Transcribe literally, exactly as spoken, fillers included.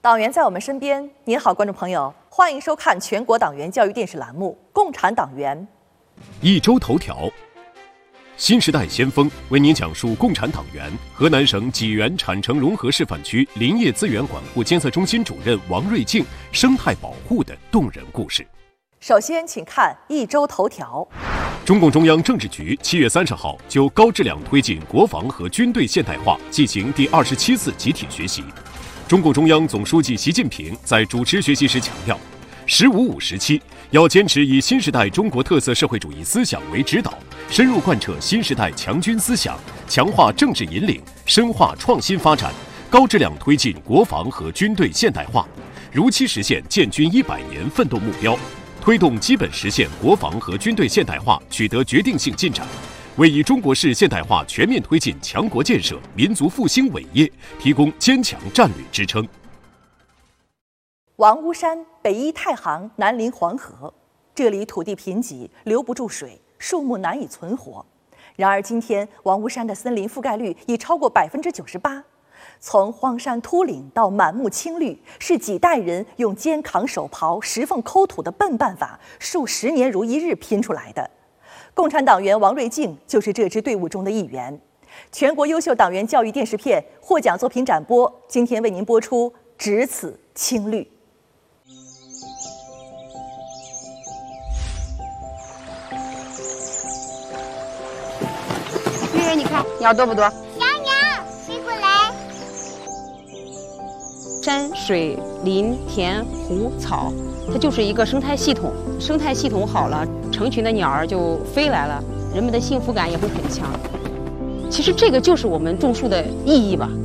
党员在我们身边，您好，观众朋友，欢迎收看全国党员教育电视栏目《共产党员》。 一周头条，新时代先锋为您讲述共产党员河南省济源产城融合示范区林业资源管护监测中心主任王瑞静生态保护的动人故事。 首先，请看一周头条。 中共中央政治局七月三十号就高质量推进国防和军队现代化进行第二十七次集体学习。中共中央总书记习近平在主持学习时强调，十五五时期要坚持以新时代中国特色社会主义思想为指导，深入贯彻新时代强军思想，强化政治引领，深化创新发展，高质量推进国防和军队现代化，如期实现建军一百年奋斗目标，推动基本实现国防和军队现代化取得决定性进展，为以中国式现代化全面推进强国建设、民族复兴伟业提供坚强战略支撑。 王屋山北依太行，南临黄河，这里土地贫瘠，留不住水，树木难以存活。然而今天，王屋山的森林覆盖率已超过百分之九十八。从荒山秃岭到满目青绿，是几代人用肩扛手刨、石缝抠土的笨办法，数十年如一日拼出来的。共产党员王瑞静就是这支队伍中的一员。全国优秀党员教育电视片获奖作品展播，今天为您播出《只此青绿》。 月月，你看鸟多不多？ 小鸟飞过来。 山水林田湖草，它就是一个生态系统。生态系统好了，成群的鸟儿就飞来了，人们的幸福感也会很强。其实这个就是我们种树的意义吧。